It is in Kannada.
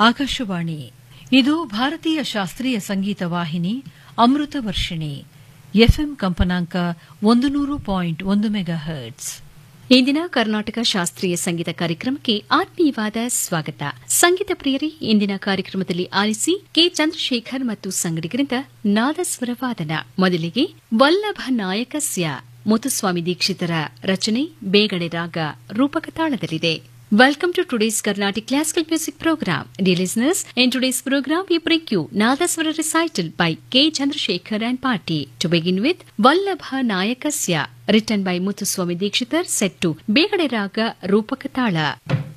ಆಕಾಶವಾಣಿ ಇದು ಭಾರತೀಯ ಶಾಸ್ತ್ರೀಯ ಸಂಗೀತ ವಾಹಿನಿ ಅಮೃತ ವರ್ಷಿಣಿ ಎಫ್ಎಂ ಕಂಪನಾಂಕ 100.1 ಮೆಗಾಹರ್ಟ್ಸ್. ಇಂದಿನ ಕರ್ನಾಟಕ ಶಾಸ್ತ್ರೀಯ ಸಂಗೀತ ಕಾರ್ಯಕ್ರಮಕ್ಕೆ ಆತ್ಮೀಯವಾದ ಸ್ವಾಗತ. ಸಂಗೀತ ಪ್ರಿಯರೇ, ಇಂದಿನ ಕಾರ್ಯಕ್ರಮದಲ್ಲಿ ಆಲಿಸಿ ಕೆ ಚಂದ್ರಶೇಖರ್ ಮತ್ತು ಸಂಗಡಿಗರಿಂದ ನಾದಸ್ವರ ವಾದನ. ಮೊದಲಿಗೆ ವಲ್ಲಭ ನಾಯಕಸ್ಯ ಮುತ್ತುಸ್ವಾಮಿ ದೀಕ್ಷಿತರ ರಚನೆ ಬೇಗಡೆ ರಾಗ ರೂಪಕ ತಾಳದಲ್ಲಿದೆ. Welcome to today's Carnatic Classical Music Program. Dear listeners, in today's program we bring you Nadaswara recital by K. Chandrasekhar and Party. To begin with, Vallabha Nayakasya, written by Muthuswami Dikshitar, set to Begade Raga Rupakatala.